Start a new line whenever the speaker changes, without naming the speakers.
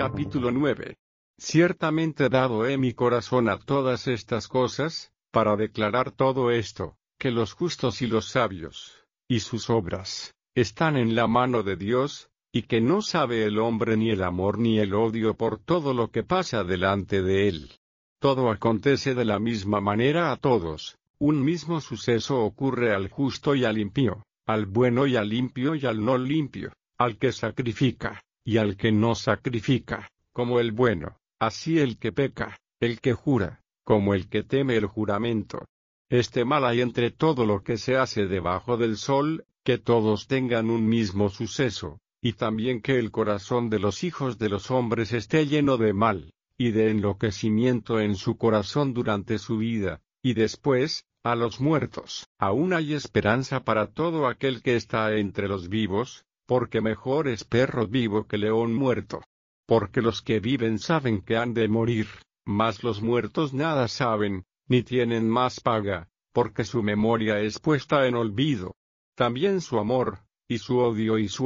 Capítulo 9. Ciertamente dado he mi corazón a todas estas cosas, para declarar todo esto, que los justos y los sabios, y sus obras, están en la mano de Dios, y que no sabe el hombre ni el amor ni el odio por todo lo que pasa delante de él. Todo acontece de la misma manera a todos, un mismo suceso ocurre al justo y al impío, al bueno y al limpio y al no limpio, al que sacrifica, y al que no sacrifica, como el bueno, así el que peca, el que jura, como el que teme el juramento. Este mal hay entre todo lo que se hace debajo del sol, que todos tengan un mismo suceso, y también que el corazón de los hijos de los hombres esté lleno de mal, y de enloquecimiento en su corazón durante su vida, y después, a los muertos. Aún hay esperanza para todo aquel que está entre los vivos, porque mejor es perro vivo que león muerto. Porque los que viven saben que han de morir, mas los muertos nada saben, ni tienen más paga, porque su memoria es puesta en olvido. También su amor, y su odio y su